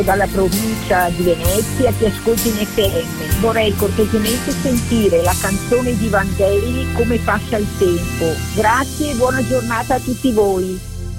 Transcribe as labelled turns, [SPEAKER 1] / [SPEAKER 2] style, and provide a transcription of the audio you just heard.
[SPEAKER 1] dalla provincia di Venezia, ti ascolto in FM. Vorrei cortesemente sentire la canzone di Vangelli, Come passa il tempo. Grazie e buona giornata a tutti voi.